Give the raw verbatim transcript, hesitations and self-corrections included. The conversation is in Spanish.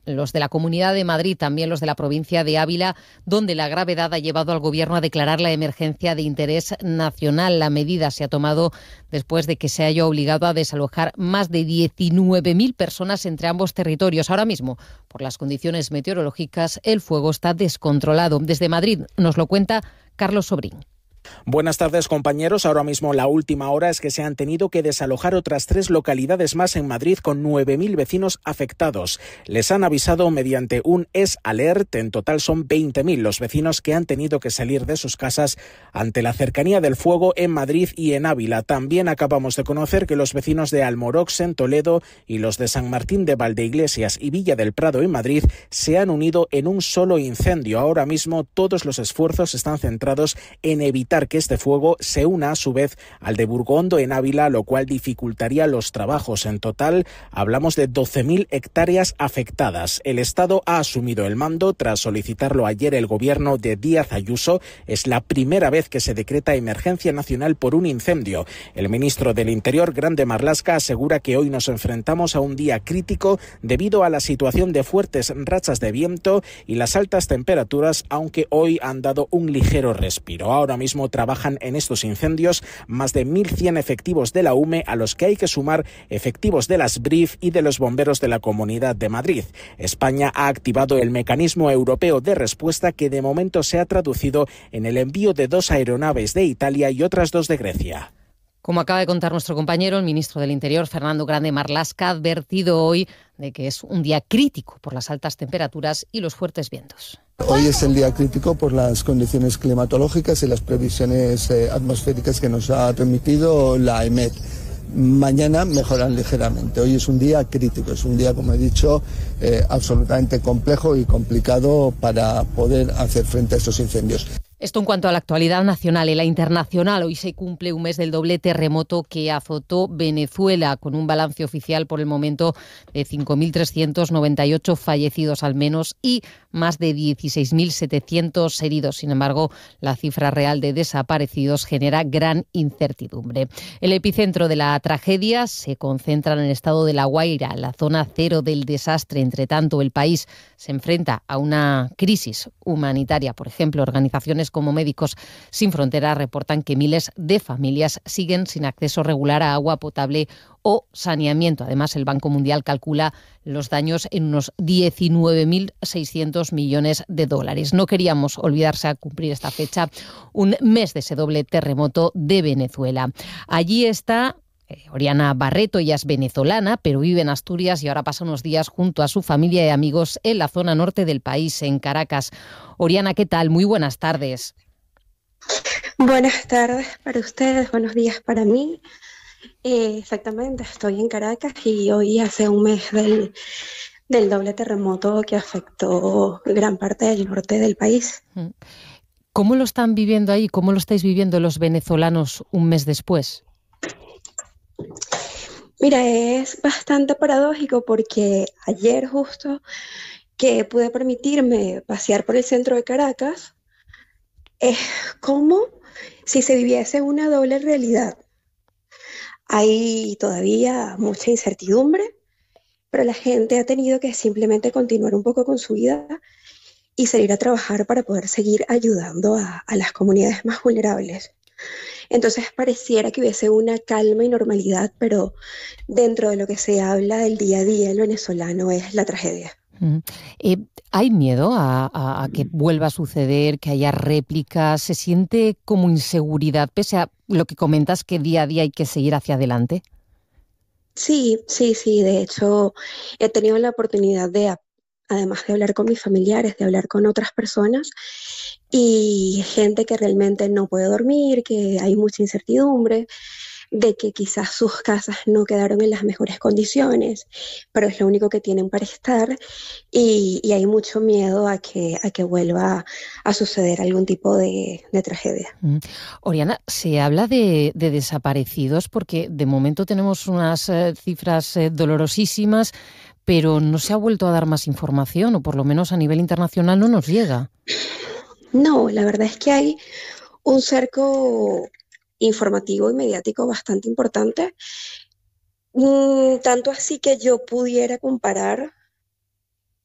los de la Comunidad de Madrid, también los de la provincia de Ávila, donde la gravedad ha llevado al Gobierno a declarar la emergencia de interés nacional. La medida se ha tomado después de que se haya obligado a desalojar más de diecinueve mil personas entre ambos territorios. Ahora mismo, por las condiciones meteorológicas, el fuego está descontrolado. Desde Madrid nos lo cuenta Carlos Sobrín. Buenas tardes, compañeros. Ahora mismo la última hora es que se han tenido que desalojar otras tres localidades más en Madrid con nueve mil vecinos afectados. Les han avisado mediante un S-Alert. En total son veinte mil los vecinos que han tenido que salir de sus casas ante la cercanía del fuego en Madrid y en Ávila. También acabamos de conocer que los vecinos de Almorox en Toledo y los de San Martín de Valdeiglesias y Villa del Prado en Madrid se han unido en un solo incendio. Ahora mismo todos los esfuerzos están centrados en evitar que este fuego se una a su vez al de Burgondo en Ávila, lo cual dificultaría los trabajos. En total hablamos de doce mil hectáreas afectadas. El Estado ha asumido el mando tras solicitarlo ayer el gobierno de Díaz Ayuso. Es la primera vez que se decreta emergencia nacional por un incendio. El ministro del Interior, Grande Marlaska, asegura que hoy nos enfrentamos a un día crítico debido a la situación de fuertes rachas de viento y las altas temperaturas, aunque hoy han dado un ligero respiro. Ahora mismo trabajan en estos incendios más de mil cien efectivos de la U M E, a los que hay que sumar efectivos de las B R I F y de los bomberos de la Comunidad de Madrid. España ha activado el mecanismo europeo de respuesta, que de momento se ha traducido en el envío de dos aeronaves de Italia y otras dos de Grecia. Como acaba de contar nuestro compañero, el ministro del Interior, Fernando Grande Marlaska, ha advertido hoy de que es un día crítico por las altas temperaturas y los fuertes vientos. Hoy es el día crítico por las condiciones climatológicas y las previsiones eh, atmosféricas que nos ha remitido la E M E T. Mañana mejoran ligeramente. Hoy es un día crítico, es un día, como he dicho, eh, absolutamente complejo y complicado para poder hacer frente a estos incendios. Esto en cuanto a la actualidad nacional. En la internacional, hoy se cumple un mes del doble terremoto que azotó Venezuela, con un balance oficial por el momento de cinco mil trescientos noventa y ocho fallecidos al menos y más de dieciséis mil setecientos heridos. Sin embargo, la cifra real de desaparecidos genera gran incertidumbre. El epicentro de la tragedia se concentra en el estado de La Guaira, la zona cero del desastre. Entre tanto, el país se enfrenta a una crisis humanitaria. Por ejemplo, organizaciones como Médicos Sin Fronteras reportan que miles de familias siguen sin acceso regular a agua potable o saneamiento. Además, el Banco Mundial calcula los daños en unos diecinueve mil seiscientos millones de dólares. No queríamos olvidarse a cumplir esta fecha, un mes de ese doble terremoto de Venezuela. Allí está Eh, Oriana Barreto. Ella es venezolana, pero vive en Asturias y ahora pasa unos días junto a su familia y amigos en la zona norte del país, en Caracas. Oriana, ¿qué tal? Muy buenas tardes. Buenas tardes para ustedes, buenos días para mí. Eh, exactamente, estoy en Caracas y hoy hace un mes del, del doble terremoto que afectó gran parte del norte del país. ¿Cómo lo están viviendo ahí? ¿Cómo lo estáis viviendo los venezolanos un mes después? Mira, es bastante paradójico porque ayer justo que pude permitirme pasear por el centro de Caracas, es como si se viviese una doble realidad. Hay todavía mucha incertidumbre, pero la gente ha tenido que simplemente continuar un poco con su vida y salir a trabajar para poder seguir ayudando a, a las comunidades más vulnerables. Entonces pareciera que hubiese una calma y normalidad, pero dentro de lo que se habla del día a día el venezolano es la tragedia. Mm. Eh, ¿Hay miedo a, a, a que vuelva a suceder, que haya réplicas? ¿Se siente como inseguridad, pese a lo que comentas, que día a día hay que seguir hacia adelante? Sí, sí, sí. De hecho, he tenido la oportunidad de, además de hablar con mis familiares, de hablar con otras personas y gente que realmente no puede dormir, que hay mucha incertidumbre, de que quizás sus casas no quedaron en las mejores condiciones, pero es lo único que tienen para estar y, y hay mucho miedo a que, a que vuelva a suceder algún tipo de, de tragedia. Mm. Oriana, se habla de, de desaparecidos porque de momento tenemos unas eh, cifras eh, dolorosísimas, pero no se ha vuelto a dar más información, o por lo menos a nivel internacional no nos llega. No, la verdad es que hay un cerco informativo y mediático bastante importante, mm, tanto así que yo pudiera comparar